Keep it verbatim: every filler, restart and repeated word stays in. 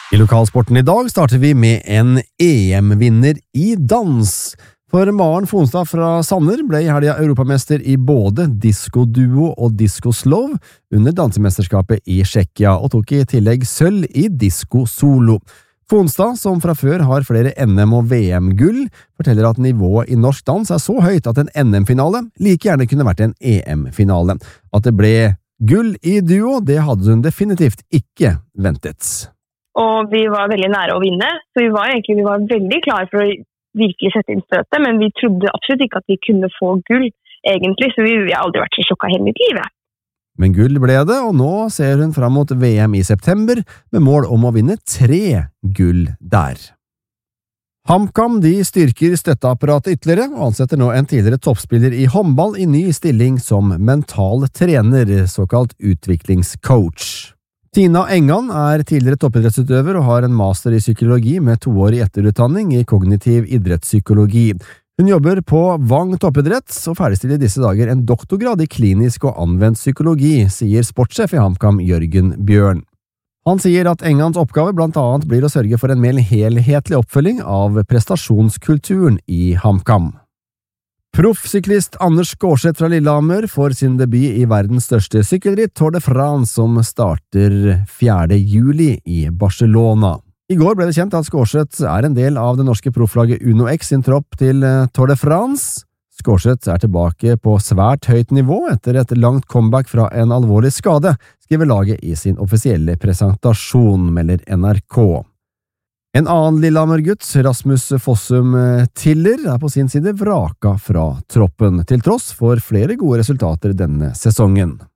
I lokalsporten i dag starter vi med en E M-vinner i dans. For Maren Fonstad fra Sanner ble i helga europamester i både disco-duo og disco-slow under dansemesterskapet i Tsjekkia, og tok i tillegg sølv i disco-solo. Fonstad, som fra før har flere N M- og V M-gull, forteller at nivået i norsk dans er så høyt at en N M-finale like gjerne kunne vært en E M-finale. At det ble gull i duo, det hadde hun definitivt ikke ventet. Og vi var veldig nære å vinne, så vi var egentlig vi var veldig klare for å virkelig sette inn støtet, men vi trodde absolutt ikke at vi kunne få gull, egentlig, så vi, vi har aldri vært så sjokka hele mitt liv. Men gull ble det, og nå ser hun fram mot V M i september, med mål om å vinne tre gull der. HamKam de styrker støtteapparatet ytterligere, og ansetter nå en tidligere toppspiller i håndball i ny stilling som mental trener, såkalt utviklingscoach. Tina Engan er tidligere toppidrettsutøver og har en master i psykologi med toårig etterutdanning i kognitiv idrettspsykologi. Hun jobber på Vang toppidrett og ferdigstiller i disse dager en doktorgrad i klinisk og anvendt psykologi, sier sportssjef i HamKam Jørgen Bjørn. Han sier at Engans oppgave blant annet blir å sørge for en mer helhetlig oppfølging av prestasjonskulturen i HamKam. Proffsyklist Anders Skårseth fra Lillehammer får sin debut i verdens største sykkelritt Tour de France, som starter fjerde juli i Barcelona. I går ble det kjent at Skårseth er en del av det norske profflaget Uno X sin tropp til Tour de France. Skårseth er tilbake på svært høyt nivå etter et langt comeback fra en alvorlig skade, skriver laget i sin offisielle presentasjon, melder N R K. En annen Lillehammer-gutt, Rasmus Fossum Tiller, er på sin side vraka fra troppen, til tross for flere gode resultater denne sesongen.